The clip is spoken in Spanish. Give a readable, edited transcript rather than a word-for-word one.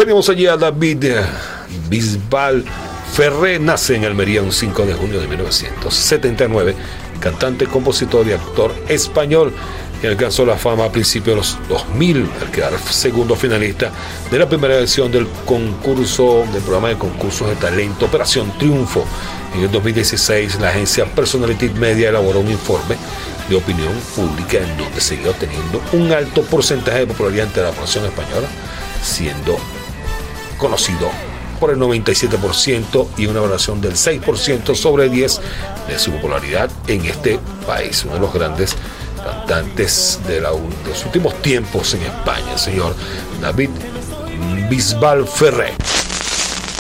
Tenemos allí a David Bisbal Ferré, nace en Almería un 5 de junio de 1979, cantante, compositor y actor español, que alcanzó la fama a principios de los 2000 al quedar segundo finalista de la primera edición del programa de concursos de talento Operación Triunfo. En el 2016, la agencia Personality Media elaboró un informe de opinión pública en donde seguía obteniendo un alto porcentaje de popularidad entre la población española, siendo conocido por el 97% y una valoración del 6% sobre 10 de su popularidad en este país. Uno de los grandes cantantes de los últimos tiempos en España, el señor David Bisbal Ferré.